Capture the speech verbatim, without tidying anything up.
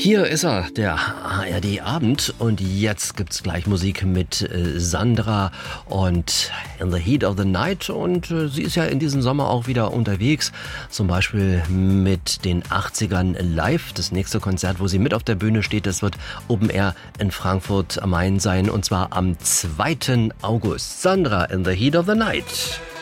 Hier ist er, der A R D-Abend, und jetzt gibt's gleich Musik mit äh, Sandra und In the Heat of the Night, und äh, sie ist ja in diesem Sommer auch wieder unterwegs, zum Beispiel mit den achtzigern live. Das nächste Konzert, wo sie mit auf der Bühne steht, das wird Open Air in Frankfurt am Main sein, und zwar am zweiten August. Sandra, In the Heat of the Night.